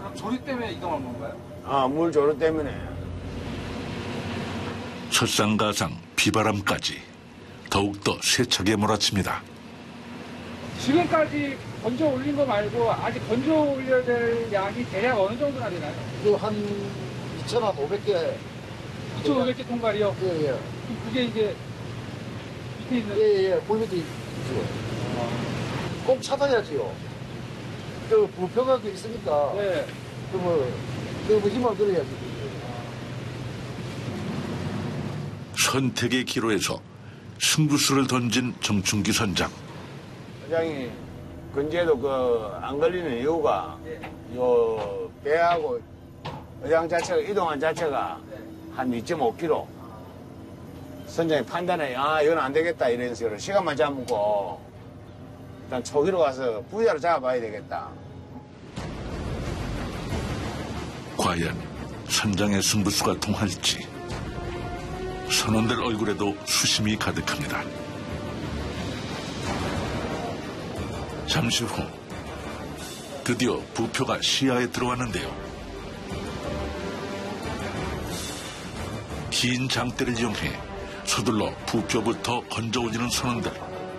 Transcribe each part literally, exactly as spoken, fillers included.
조류 때문에 이동한 건가요? 아, 물 조류 때문에. 설상가상, 비바람까지 더욱더 세차게 몰아칩니다. 지금까지 건져 올린 거 말고 아직 건져 올려야 될 양이 대략 어느 정도나 되나요? 한 이천오백 개. 이천오백 개 통발이요? 예, 예. 그럼 그게 이제 밑에 있는. 예, 예. 물 밑에 있죠. 꼭 찾아야지요. 그 부표가 그 있으니까. 네. 그 뭐, 그 뭐 힘을 들어야지. 선택의 기로에서 승부수를 던진 정춘기 선장. 회장이 근제도 그 안 걸리는 이유가 네. 요 배하고 의장 자체가 이동한 자체가 네. 한 이 점 오 킬로미터. 선장이 판단해, 아, 이건 안 되겠다, 이런 식으로 시간만 잡고 일단 초기로 가서 부자로 잡아봐야 되겠다. 과연 선장의 승부수가 통할지. 선원들 얼굴에도 수심이 가득합니다. 잠시 후 드디어 부표가 시야에 들어왔는데요. 긴 장대를 이용해 서둘러 부표부터 건져 올리는 선원들.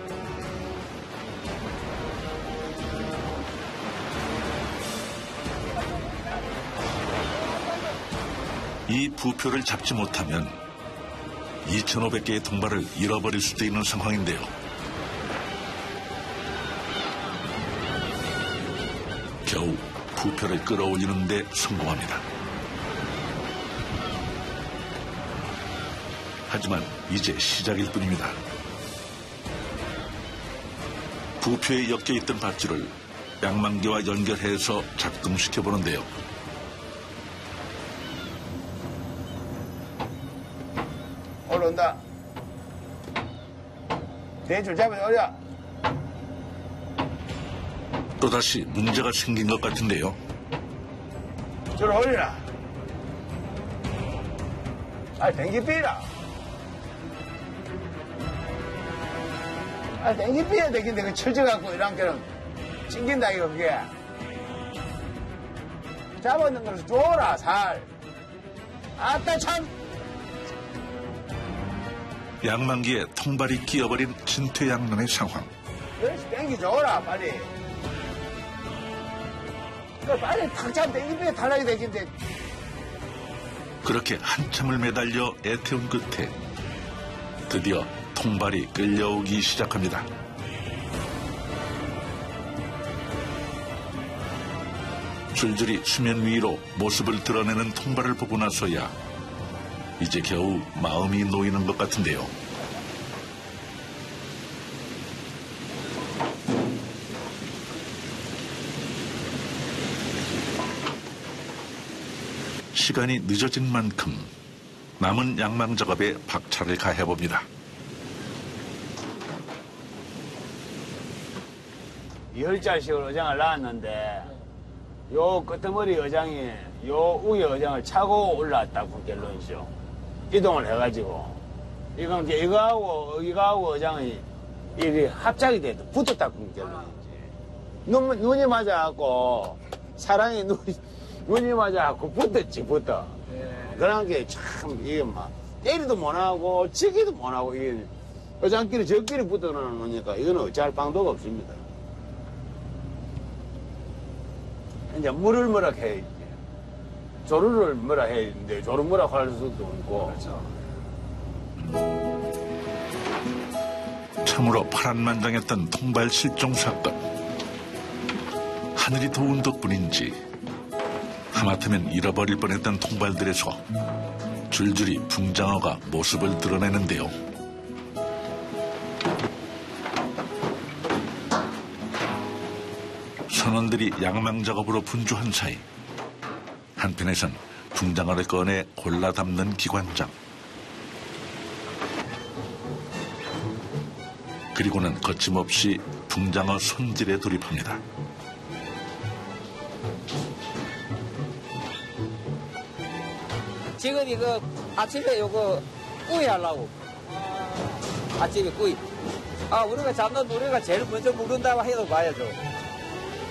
이 부표를 잡지 못하면 이천오백 개의 통발을 잃어버릴 수도 있는 상황인데요. 겨우 부표를 끌어올리는 데 성공합니다. 하지만 이제 시작일 뿐입니다. 부표에 엮여있던 밧줄을 양만기와 연결해서 작동시켜보는데요. 올라온다. 대줄 잡아서 올려. 또다시 문제가 생긴 것 같은데요. 저를 올리라. 아, 댕기 삐라. 아, 댕기 삐야 되긴데, 그 철져갖고 이런 게는 찡긴다, 이거, 그게. 잡았는 거를 줘라, 살. 아따, 참. 양만기에 통발이 끼어버린 진퇴양난의 상황. 그렇지, 땡기 줘라, 빨리. 그 빨리 탁 잡으면 땡기 삐에 탈락이 되긴데. 그렇게 한참을 매달려 애태운 끝에 드디어 통발이 끌려오기 시작합니다. 줄줄이 수면 위로 모습을 드러내는 통발을 보고 나서야 이제 겨우 마음이 놓이는 것 같은데요. 시간이 늦어진 만큼 남은 양망 작업에 박차를 가해봅니다. 열자식으로 어장을 낳았는데 요 끄트머리 어장이 요 위에 어장을 차고 올라왔다고 결론이죠. 이동을 해가지고 이건 이제 이거하고 이거하고 어장이 이게 합작이 돼도 붙었다고 결론이지. 눈, 눈이 맞아갖고 사랑이 눈이 눈이 맞아갖고 붙었지 붙어. 네. 그런 게 참 이게 막 때리도 못하고 치기도 못하고 이게 어장끼리 저끼리 붙어놓으니까 이거는 어찌할 방도가 없습니다. 이제 물을 뭐라 해야지. 조류를 뭐라 해야 되는데 조류 뭐라 할 수도 없고. 그렇죠. 참으로 파란만장했던 통발 실종 사건. 하늘이 도운 덕분인지 하마터면 잃어버릴 뻔했던 통발들에서 줄줄이 붕장어가 모습을 드러내는데요. 선원들이 양망 작업으로 분주한 사이 한편에선 붕장어를 꺼내 골라 담는 기관장. 그리고는 거침없이 붕장어 손질에 돌입합니다. 지금 이거 아침에 요거 구이 하려고. 아침에 구이. 아, 우리가 잡는 우리가 제일 먼저 먹는다고 해도 봐야죠.